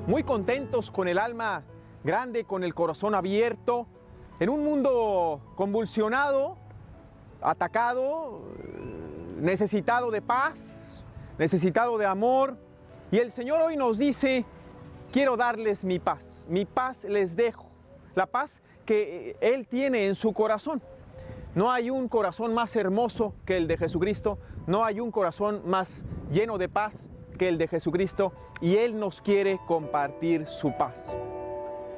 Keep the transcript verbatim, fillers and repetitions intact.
muy contentos, con el alma grande, con el corazón abierto, en un mundo convulsionado, atacado, necesitado de paz, necesitado de amor. Y el Señor hoy nos dice: quiero darles mi paz, mi paz les dejo, la paz que Él tiene en su corazón. No hay un corazón más hermoso que el de Jesucristo, no hay un corazón más lleno de paz que el de Jesucristo, y Él nos quiere compartir su paz.